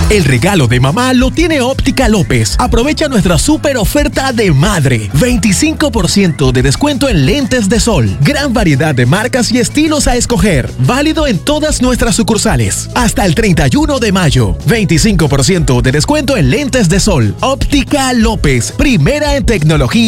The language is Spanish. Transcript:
El regalo de mamá lo tiene Óptica López. Aprovecha nuestra super oferta de madre. 25% de descuento en lentes de sol. Gran variedad de marcas y estilos a escoger. Válido en todas nuestras sucursales. Hasta el 31 de mayo. 25% de descuento en lentes de sol. Óptica López. Primera en tecnología.